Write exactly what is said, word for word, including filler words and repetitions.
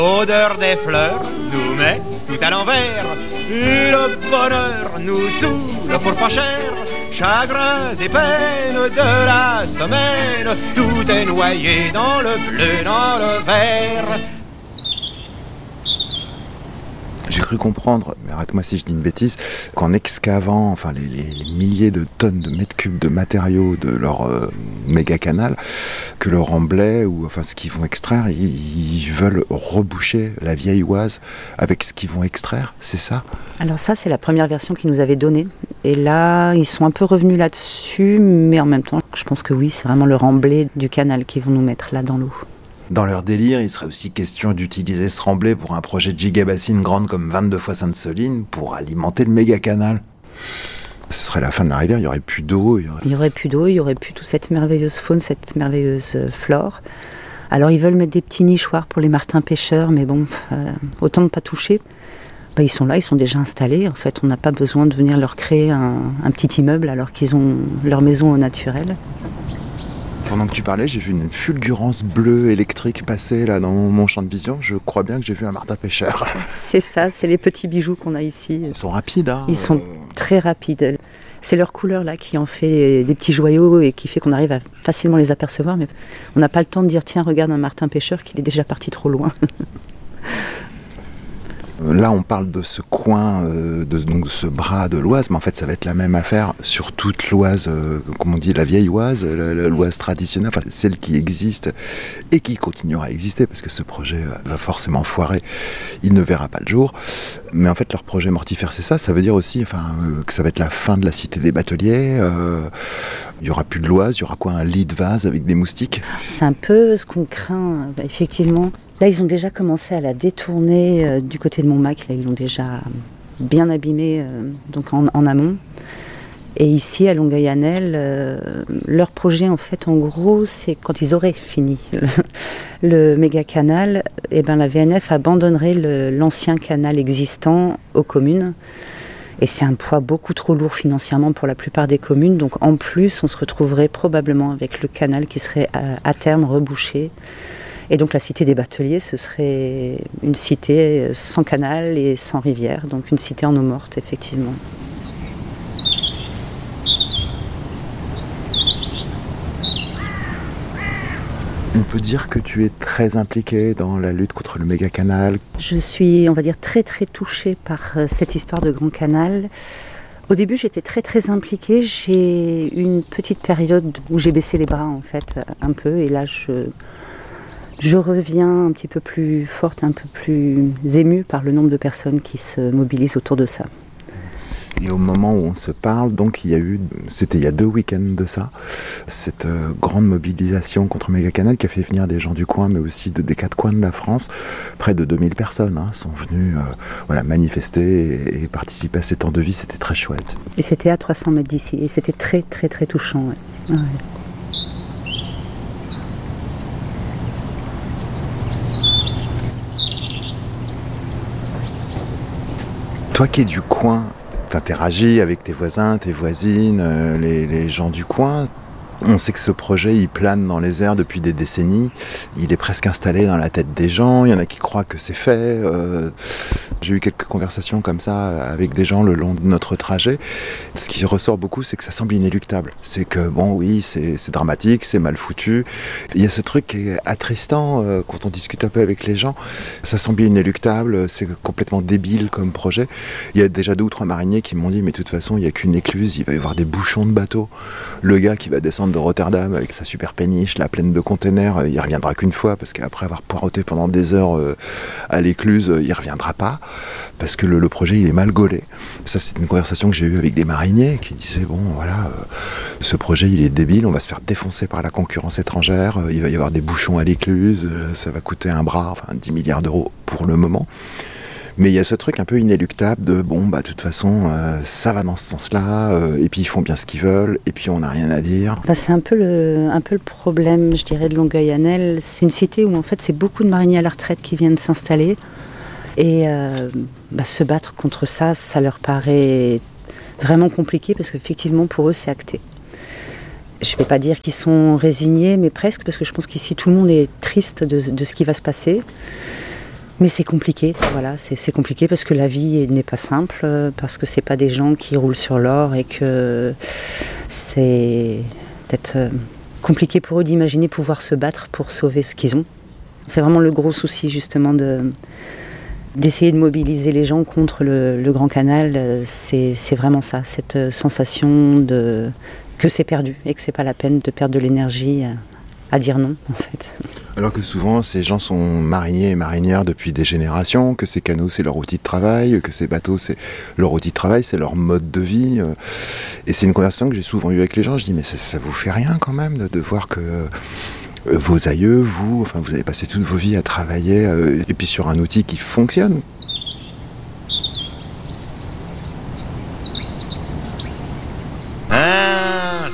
Odeur des fleurs nous met tout à l'envers, et le bonheur nous saoule pour pas cher. Chagrins et peines de la semaine, tout est noyé dans le bleu, dans le vert. J'ai cru comprendre, mais arrête-moi si je dis une bêtise, qu'en excavant enfin, les, les, les milliers de tonnes de mètres cubes de matériaux de leur euh, méga canal, que le remblai, ou enfin ce qu'ils vont extraire, ils, ils veulent reboucher la vieille Oise avec ce qu'ils vont extraire, c'est ça ? Alors ça, c'est la première version qu'ils nous avaient donnée. Et là, ils sont un peu revenus là-dessus, mais en même temps, je pense que oui, c'est vraiment le remblai du canal qu'ils vont nous mettre là dans l'eau. Dans leur délire, il serait aussi question d'utiliser ce remblai pour un projet de gigabassine grande comme vingt-deux fois Sainte-Soline pour alimenter le méga canal. Ce serait la fin de la rivière, il n'y aurait plus d'eau. Il y aurait... il y aurait plus d'eau, il y aurait plus toute cette merveilleuse faune, cette merveilleuse flore. Alors ils veulent mettre des petits nichoirs pour les martins pêcheurs, mais bon, euh, autant ne pas toucher. Bah, ils sont là, ils sont déjà installés. En fait, on n'a pas besoin de venir leur créer un, un petit immeuble alors qu'ils ont leur maison au naturel. Pendant que tu parlais, j'ai vu une fulgurance bleue électrique passer là dans mon champ de vision. Je crois bien que j'ai vu un martin pêcheur. C'est ça, c'est les petits bijoux qu'on a ici. Ils sont rapides, hein. Ils sont très rapides. C'est leur couleur là qui en fait des petits joyaux et qui fait qu'on arrive à facilement les apercevoir. Mais on n'a pas le temps de dire tiens, regarde un martin pêcheur qu'il est déjà parti trop loin. Là, on parle de ce coin, euh, de, donc, de ce bras de l'Oise, mais en fait, ça va être la même affaire sur toute l'Oise, euh, comme on dit, la vieille Oise, la, la, l'Oise traditionnelle, enfin, celle qui existe et qui continuera à exister, parce que ce projet va forcément foirer, il ne verra pas le jour. Mais en fait, leur projet mortifère, c'est ça, ça veut dire aussi enfin, euh, que ça va être la fin de la cité des bateliers, euh, il n'y aura plus de l'Oise, il y aura quoi, un lit de vase avec des moustiques ? C'est un peu ce qu'on craint, bah, effectivement. Là, ils ont déjà commencé à la détourner euh, du côté de Montmac. Là, ils l'ont déjà bien abîmée euh, donc en, en amont. Et ici, à Longueuil-Annel, euh, leur projet, en fait, en gros, c'est quand ils auraient fini le, le méga canal, eh ben, la V N F abandonnerait le, l'ancien canal existant aux communes. Et c'est un poids beaucoup trop lourd financièrement pour la plupart des communes. Donc, en plus, on se retrouverait probablement avec le canal qui serait à, à terme rebouché. Et donc la cité des bateliers, ce serait une cité sans canal et sans rivière, donc une cité en eau morte, effectivement. On peut dire que tu es très impliquée dans la lutte contre le méga canal. Je suis, on va dire, très très touchée par cette histoire de grand canal. Au début, j'étais très très impliquée. J'ai eu une petite période où j'ai baissé les bras, en fait, un peu, et là je... Je reviens un petit peu plus forte, un peu plus émue par le nombre de personnes qui se mobilisent autour de ça. Et au moment où on se parle, donc il y a eu, c'était il y a deux week-ends de ça, cette euh, grande mobilisation contre Mégacanal qui a fait venir des gens du coin, mais aussi de, des quatre coins de la France. Près de deux mille personnes hein, sont venues euh, voilà, manifester et, et participer à ces temps de vie, c'était très chouette. Et c'était à trois cents mètres d'ici, et c'était très très très touchant. Ouais. Ouais. Toi qui es du coin, t'interagis avec tes voisins, tes voisines, euh, les, les gens du coin. On sait que ce projet, il plane dans les airs depuis des décennies. Il est presque installé dans la tête des gens. Il y en a qui croient que c'est fait. Euh, j'ai eu quelques conversations comme ça avec des gens le long de notre trajet. Ce qui ressort beaucoup, c'est que ça semble inéluctable. C'est que, bon, oui, c'est, c'est dramatique, c'est mal foutu. Il y a ce truc qui est attristant euh, quand on discute un peu avec les gens. Ça semble inéluctable, c'est complètement débile comme projet. Il y a déjà deux ou trois mariniers qui m'ont dit, mais de toute façon, il n'y a qu'une écluse, il va y avoir des bouchons de bateaux. Le gars qui va descendre de Rotterdam avec sa super péniche, la pleine de containers, il reviendra qu'une fois parce qu'après avoir poireauté pendant des heures euh, à l'écluse, il reviendra pas parce que le, le projet il est mal gaulé. Ça c'est une conversation que j'ai eue avec des mariniers qui disaient bon voilà, euh, ce projet il est débile, on va se faire défoncer par la concurrence étrangère, euh, il va y avoir des bouchons à l'écluse, euh, ça va coûter un bras, enfin dix milliards d'euros pour le moment. Mais il y a ce truc un peu inéluctable de bon bah de toute façon euh, ça va dans ce sens-là euh, et puis ils font bien ce qu'ils veulent et puis on n'a rien à dire. Bah, c'est un peu le un peu le problème je dirais de Longueuil-Annel. C'est une cité où en fait c'est beaucoup de mariniers à la retraite qui viennent s'installer et euh, bah, se battre contre ça, ça leur paraît vraiment compliqué parce qu'effectivement pour eux c'est acté. Je ne vais pas dire qu'ils sont résignés mais presque parce que je pense qu'ici tout le monde est triste de, de ce qui va se passer. Mais c'est compliqué, voilà, c'est, c'est compliqué parce que la vie n'est pas simple, parce que c'est pas des gens qui roulent sur l'or et que c'est peut-être compliqué pour eux d'imaginer pouvoir se battre pour sauver ce qu'ils ont. C'est vraiment le gros souci justement de, d'essayer de mobiliser les gens contre le, le Grand Canal, c'est, c'est vraiment ça, cette sensation de, que c'est perdu et que c'est pas la peine de perdre de l'énergie à, à dire non en fait. Alors que souvent, ces gens sont mariniers et marinières depuis des générations, que ces canaux, c'est leur outil de travail, que ces bateaux, c'est leur outil de travail, c'est leur mode de vie. Et c'est une conversation que j'ai souvent eue avec les gens. Je dis, mais ça, ça vous fait rien quand même de, de voir que vos aïeux, vous, enfin, vous avez passé toute vos vies à travailler, euh, et puis sur un outil qui fonctionne.